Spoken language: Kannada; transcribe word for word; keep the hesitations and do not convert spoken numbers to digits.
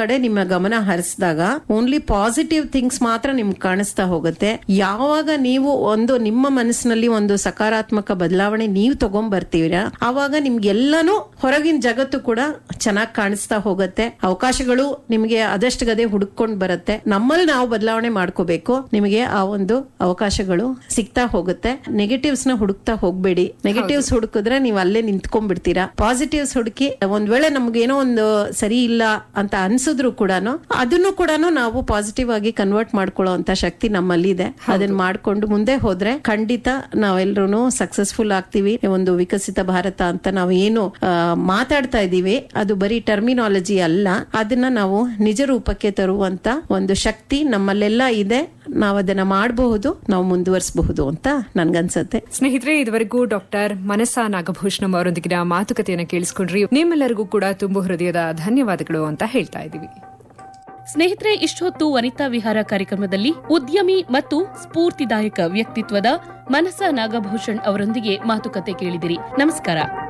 ಕಡೆ ನಿಮ್ಮ ಗಮನ ಹರಿಸಿದಾಗ ಓನ್ಲಿ ಪಾಸಿಟಿವ್ ಥಿಂಗ್ಸ್ ಮಾತ್ರ ನಿಮ್ಗೆ ಕಾಣಿಸ್ತಾ ಹೋಗುತ್ತೆ. ಯಾವಾಗ ನೀವು ಒಂದು ನಿಮ್ಮ ಮನಸ್ಸಿನಲ್ಲಿ ಒಂದು ಸಕಾರಾತ್ಮಕ ಬದಲಾವಣೆ ನೀವು ತಗೊಂಡ್ ಬರ್ತೀರ, ಆವಾಗ ನಿಮ್ಗೆಲ್ಲಾನು ಹೊರಗಿನ ಜಗತ್ತು ಕೂಡ ಚೆನ್ನಾಗಿ ಕಾಣಿಸ್ತಾ ಹೋಗುತ್ತೆ. ಅವಕಾಶಗಳು ನಿಮ್ಗೆ ಅದಷ್ಟು ಗದೆ ಹುಡುಕೊಂಡ್ ಬರುತ್ತೆ. ನಮ್ಮಲ್ಲಿ ನಾವು ಬದಲಾವಣೆ ಮಾಡ್ಕೋಬೇಕು, ನಿಮಗೆ ಆ ಒಂದು ಅವಕಾಶಗಳು ಸಿಗ್ತಾ ಹೋಗುತ್ತೆ. ನೆಗೆಟಿವ್ಸ್ ನ ಹುಡುಕ್ತಾ ಹೋಗ್ಬೇಡಿ. ನೆಗೆಟಿವ್ಸ್ ಹುಡುಕಿದ್ರೆ ನೀವು ಅಲ್ಲೇ ನಿಂತ್ಕೊಂಡ್ಬಿಡ್ತೀರಾ. ಪಾಸಿಟಿವ್ಸ್ ಹುಡುಕಿ ಒಂದ್ ವೇಳೆ ನಮ್ಗೇನೋ ಒಂದು ಸರಿ ಇಲ್ಲ ಅಂತ ಅನ್ಸಿದ್ರು ಕೂಡ ಅದನ್ನು ಕೂಡ ನಾವು ಪಾಸಿಟಿವ್ ಆಗಿ ಕನ್ವರ್ಟ್ ಮಾಡ್ಕೊಳ್ಳೋ ಅಂತ ಶಕ್ತಿ ನಮ್ಮಲ್ಲಿ ಇದೆ. ಅದನ್ನ ಮಾಡ್ಕೊಂಡು ಮುಂದೆ ಹೋದ್ರೆ ಖಂಡಿತ ನಾವೆಲ್ಲರೂ ಸಕ್ಸಸ್ಫುಲ್ ಆಗ್ತೀವಿ. ಒಂದು ವಿಕಸಿತ ಭಾರತ ಅಂತ ನಾವು ಏನು ಮಾತಾಡ್ತಾ ಇದೀವಿ ಅದು ಬರೀ ಟರ್ಮಿನಾಲಜಿ ಅಲ್ಲ, ಅದನ್ನ ನಾವು ನಿಜ ರೂಪಕ್ಕೆ ತರುವಂತ ಒಂದು ಶಕ್ತಿ ನಮ್ಮಲ್ಲೆಲ್ಲ ಇದೆ. ನಾವು ಅದನ್ನ ಮಾಡಬಹುದು, ನಾವು ಮುಂದುವರಿಸಬಹುದು ಅಂತ ನನ್ಗನ್ಸತ್ತೆ. ಸ್ನೇಹಿತರೆ, ಇದುವರೆಗೂ ಡಾಕ್ಟರ್ ಮನಸಾ ನಾಗಭೂಷಣಂ ಅವರೊಂದಿಗಿನ ಮಾತುಕತೆಯನ್ನು ಕೇಳಿಸ್ಕೊಂಡ್ರಿ. ನಿಮ್ಮೆಲ್ಲರಿಗೂ ಕೂಡ ತುಂಬು ಹೃದಯದ ಧನ್ಯವಾದಗಳು ಅಂತ ಹೇಳ್ತಾ ಇದೀವಿ. ಸ್ನೇಹಿತರೆ, ಇಷ್ಟೊತ್ತು ವನಿತಾ ವಿಹಾರ ಕಾರ್ಯಕ್ರಮದಲ್ಲಿ ಉದ್ಯಮಿ ಮತ್ತು ಸ್ಫೂರ್ತಿದಾಯಕ ವ್ಯಕ್ತಿತ್ವದ ಮನಸಾ ನಾಗಭೂಷಣ್ ಅವರೊಂದಿಗೆ ಮಾತುಕತೆ ಕೇಳಿದಿರಿ. ನಮಸ್ಕಾರ.